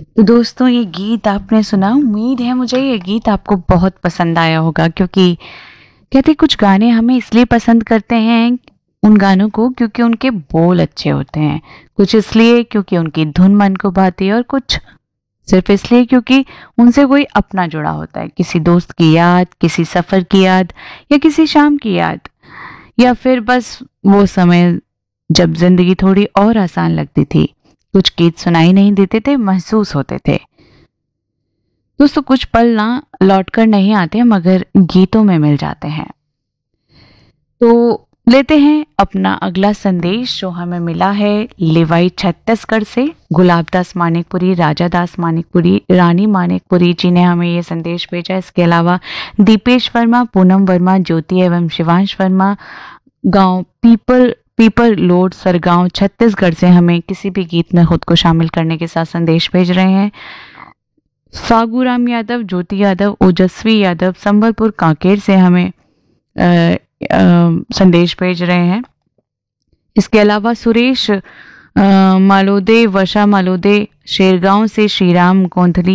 तो दोस्तों, ये गीत आपने सुना। उम्मीद है मुझे ये गीत आपको बहुत पसंद आया होगा, क्योंकि कहते कुछ गाने हमें इसलिए पसंद करते हैं उन गानों को क्योंकि उनके बोल अच्छे होते हैं, कुछ इसलिए क्योंकि उनकी धुन मन को भाती है, और कुछ सिर्फ इसलिए क्योंकि उनसे कोई अपना जुड़ा होता है। किसी दोस्त की याद, किसी सफर की याद, या किसी शाम की याद, या फिर बस वो समय जब जिंदगी थोड़ी और आसान लगती थी। कुछ गीत सुनाई नहीं देते थे, महसूस होते थे। दोस्तों, कुछ पल ना लौट कर नहीं आते मगर गीतों में मिल जाते हैं। तो लेते हैं अपना अगला संदेश जो हमें मिला है लिवाई छत्तीसगढ़ से। गुलाबदास मानिकपुरी, राजादास मानिकपुरी, रानी मानिकपुरी जी ने हमें ये संदेश भेजा। इसके अलावा दीपेश वर्मा, पूनम वर्मा, ज्योति एवं शिवांश वर्मा गांव पीपर लोड सरगांव छत्तीसगढ़ से हमें किसी भी गीत में खुद को शामिल करने के साथ संदेश भेज रहे हैं। फागूराम यादव, ज्योति यादव, ओजस्वी यादव संबलपुर कांकेर से हमें संदेश भेज रहे हैं। इसके अलावा सुरेश मालोदे, वर्षा मालोदे शेरगांव से, श्रीराम गोंधली